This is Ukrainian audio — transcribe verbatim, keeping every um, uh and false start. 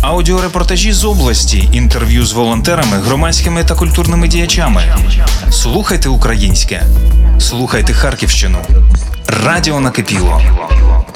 Аудіорепортажі з області, інтерв'ю з волонтерами, громадськими та культурними діячами. Слухайте українське. Слухайте Харківщину. Радіо накипіло.